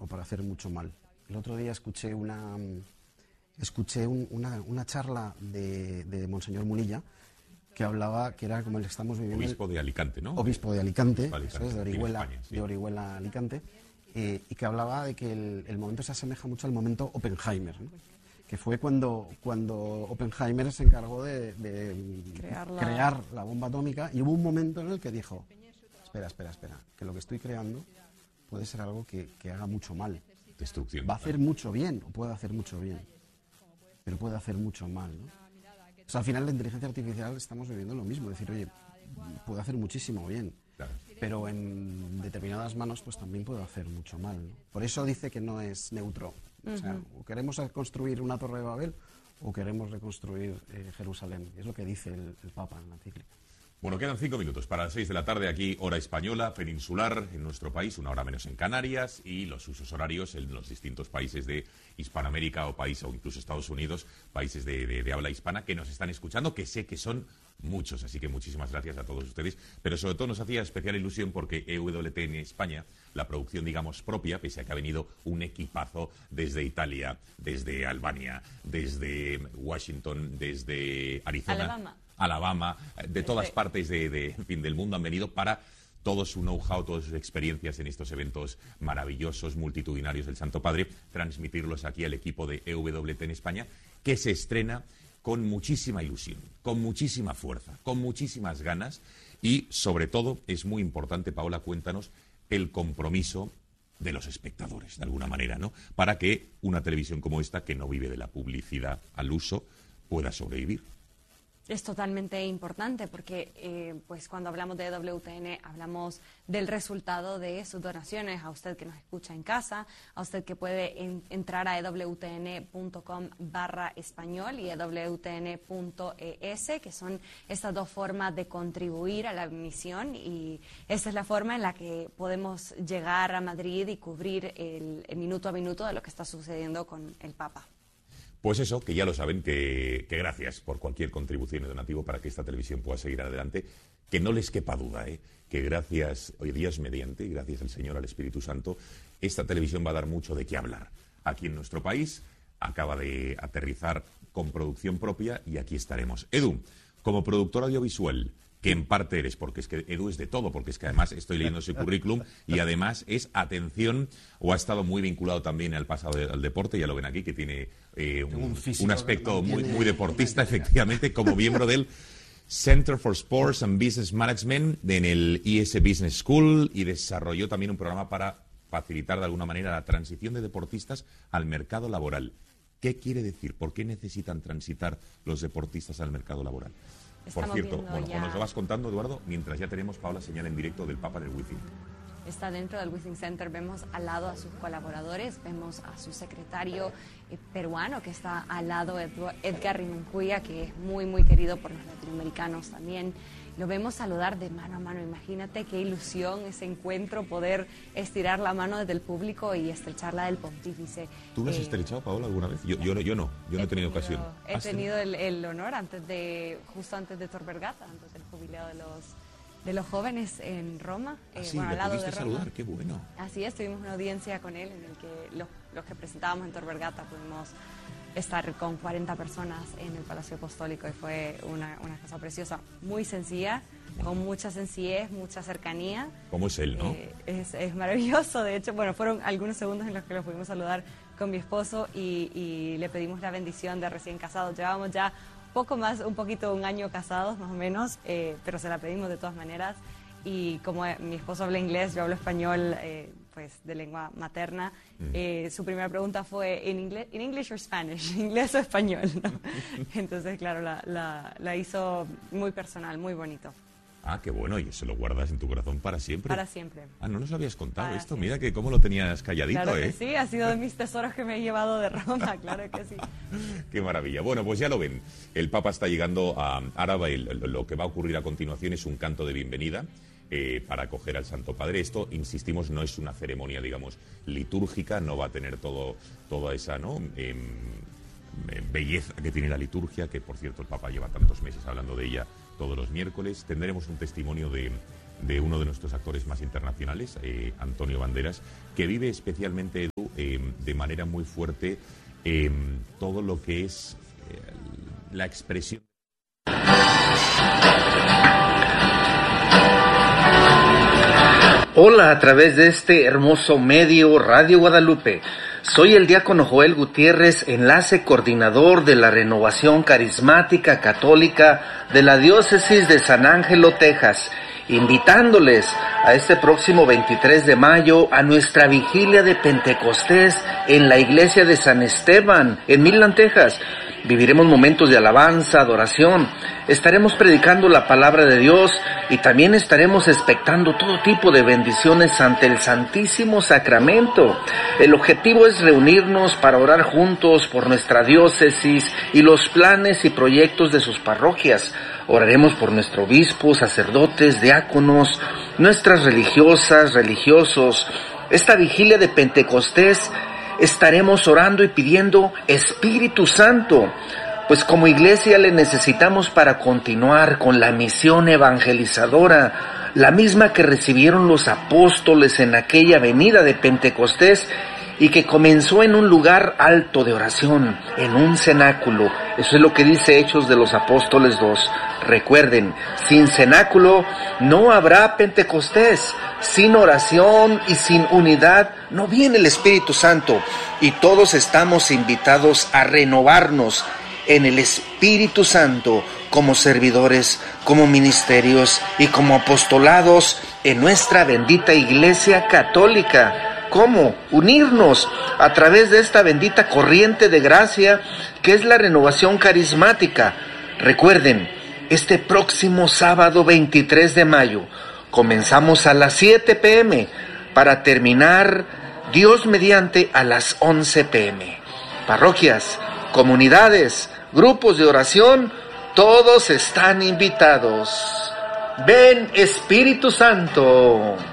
o para hacer mucho mal. El otro día escuché una charla de Monseñor Munilla, que hablaba, que era como el que estamos viviendo... Obispo de Alicante, ¿no? Obispo de Alicante, Alicante, eso es, de Orihuela, España, sí. de Orihuela, Alicante, y que hablaba de que el momento se asemeja mucho al momento Oppenheimer, ¿no? Que fue cuando Oppenheimer se encargó de crear la bomba atómica, y hubo un momento en el que dijo, espera, que lo que estoy creando puede ser algo que haga mucho mal. Destrucción. Va a hacer mucho bien, o puede hacer mucho bien, pero puede hacer mucho mal, ¿no? O sea, al final la inteligencia artificial estamos viviendo lo mismo, decir, oye, puede hacer muchísimo bien, Claro. pero en determinadas manos pues también puede hacer mucho mal, ¿no? Por eso dice que no es neutro. O sea, o queremos construir una torre de Babel o queremos reconstruir Jerusalén. Es lo que dice el Papa en la encíclica. Bueno, quedan 5 minutos para las 6 de la tarde aquí, hora española, peninsular en nuestro país, 1 hora menos en Canarias, y los usos horarios en los distintos países de Hispanoamérica o incluso Estados Unidos, países de habla hispana que nos están escuchando, que sé que son muchos, así que muchísimas gracias a todos ustedes, pero sobre todo nos hacía especial ilusión porque EWTN España, la producción, digamos, propia, pese a que ha venido un equipazo desde Italia, desde Albania, desde Washington, desde Arizona... Alabama, de todas partes del mundo han venido para todo su know-how, todas sus experiencias en estos eventos maravillosos, multitudinarios del Santo Padre, transmitirlos aquí al equipo de EWTN España, que se estrena con muchísima ilusión, con muchísima fuerza, con muchísimas ganas y, sobre todo, es muy importante, Paola, cuéntanos, el compromiso de los espectadores, de alguna manera, ¿no? Para que una televisión como esta, que no vive de la publicidad al uso, pueda sobrevivir. Es totalmente importante porque pues cuando hablamos de EWTN hablamos del resultado de sus donaciones, a usted que nos escucha en casa, a usted que puede entrar a ewtn.com/español y ewtn.es, que son estas dos formas de contribuir a la misión, y esa es la forma en la que podemos llegar a Madrid y cubrir el minuto a minuto de lo que está sucediendo con el Papa. Pues eso, que ya lo saben, que gracias por cualquier contribución y donativo para que esta televisión pueda seguir adelante. Que no les quepa duda, que gracias, hoy Dios mediante, y gracias al Señor, al Espíritu Santo, esta televisión va a dar mucho de qué hablar. Aquí en nuestro país acaba de aterrizar con producción propia y aquí estaremos. Edu, como productor audiovisual, que en parte eres, porque es que Edu es de todo, porque es que además estoy leyendo su currículum y además es atención, o ha estado muy vinculado también al pasado al deporte, ya lo ven aquí, que tiene un aspecto muy deportista, efectivamente, como miembro del Center for Sports and Business Management en el IS Business School, y desarrolló también un programa para facilitar de alguna manera la transición de deportistas al mercado laboral. ¿Qué quiere decir? ¿Por qué necesitan transitar los deportistas al mercado laboral? Por cierto, bueno, ya... nos lo vas contando, Eduardo, mientras ya tenemos, Paola, señal en directo del Papa del Withing. Está dentro del Withing Center, vemos al lado a sus colaboradores, vemos a su secretario peruano que está al lado, Edgar Rimuncuya, que es muy querido por los latinoamericanos también. Lo vemos saludar de mano a mano. Imagínate qué ilusión ese encuentro, poder estirar la mano desde el público y estrecharla del pontífice. ¿Tú lo has estrechado, Paola, alguna vez? Yo no he tenido ocasión. He tenido el honor justo antes de Tor Vergata, antes del jubileo de los jóvenes en Roma. Sí, al lado de Roma. Saludar, qué bueno. Así es, tuvimos una audiencia con él en el que los que presentábamos en Tor Vergata pudimos estar con 40 personas en el Palacio Apostólico, y fue una cosa preciosa, muy sencilla, con mucha sencillez, mucha cercanía. ¿Cómo es él, no? Es maravilloso. De hecho, bueno, fueron algunos segundos en los que lo pudimos saludar con mi esposo y le pedimos la bendición de recién casados. Llevábamos ya un poquito un año casados, más o menos, pero se la pedimos de todas maneras. Y como mi esposo habla inglés, yo hablo español, pues de lengua materna, su primera pregunta fue ¿in English or Spanish? ¿Inglés o español? ¿No? Entonces, claro, la hizo muy personal, muy bonito. Ah, qué bueno, y eso lo guardas en tu corazón para siempre. Para siempre. Ah, no nos lo habías contado Para esto. siempre. Mira que cómo lo tenías calladito, Claro que sí, ha sido de mis tesoros que me he llevado de Roma, claro que sí. Qué maravilla. Bueno, pues ya lo ven. El Papa está llegando a Áraba y lo que va a ocurrir a continuación es un canto de bienvenida para acoger al Santo Padre. Esto, insistimos, no es una ceremonia, digamos, litúrgica, no va a tener toda esa, ¿no? Belleza que tiene la liturgia, que por cierto el Papa lleva tantos meses hablando de ella todos los miércoles. Tendremos un testimonio de de uno de nuestros actores más internacionales, Antonio Banderas, que vive especialmente, Edu, de manera muy fuerte todo lo que es la expresión. Hola, a través de este hermoso medio Radio Guadalupe. Soy el diácono Joel Gutiérrez, enlace coordinador de la Renovación Carismática Católica de la Diócesis de San Ángelo, Texas, invitándoles a este próximo 23 de mayo a nuestra vigilia de Pentecostés en la iglesia de San Esteban, en Midland, Texas. Viviremos momentos de alabanza, adoración, estaremos predicando la palabra de Dios y también estaremos expectando todo tipo de bendiciones ante el Santísimo Sacramento. El objetivo es reunirnos para orar juntos por nuestra diócesis y los planes y proyectos de sus parroquias. Oraremos por nuestro obispo, sacerdotes, diáconos, nuestras religiosas, religiosos. Esta vigilia de Pentecostés estaremos orando y pidiendo Espíritu Santo, pues como iglesia le necesitamos para continuar con la misión evangelizadora, la misma que recibieron los apóstoles en aquella venida de Pentecostés y que comenzó en un lugar alto de oración, en un cenáculo. Eso es lo que dice Hechos de los Apóstoles 2. Recuerden, sin cenáculo no habrá Pentecostés. Sin oración y sin unidad no viene el Espíritu Santo, y todos estamos invitados a renovarnos en el Espíritu Santo como servidores, como ministerios y como apostolados en nuestra bendita Iglesia Católica. ¿Cómo? Unirnos a través de esta bendita corriente de gracia que es la renovación carismática. Recuerden, este próximo sábado 23 de mayo, comenzamos a las 7 p.m. para terminar, Dios mediante, a las 11 p.m. Parroquias, comunidades, grupos de oración, todos están invitados. Ven, Espíritu Santo.